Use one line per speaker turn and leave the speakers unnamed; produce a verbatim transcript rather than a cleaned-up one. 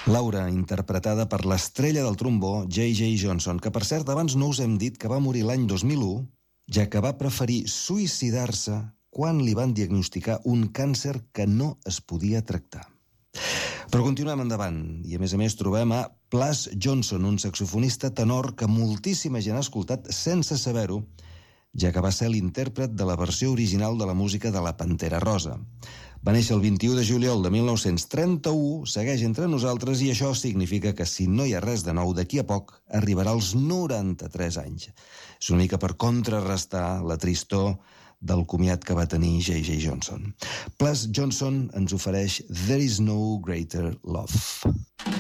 Laura, interpretada per l'estrella del trombó J J Johnson, que per cert abans no us hem dit que va morir l'any dos mil u, ja que va preferir suïcidar-se quan li van diagnosticar un càncer que no es podia tractar. Però continuem endavant, i a més a més trobem a Plas Johnson, un saxofonista tenor que moltíssima gent ha escoltat sense saber-ho, ja que va ser l'intèrpret de la versió original de la música de la Pantera Rosa. Va néixer el vint-i-u de juliol de mil nou-cents trenta-u, segueix entre nosaltres i això significa que si no hi ha res de nou, d'aquí a poc arribarà als noranta-tres anys. És una mica per contrarrestar la tristor del comiat que va tenir J J Johnson. Plas Johnson ens ofereix There is no greater love.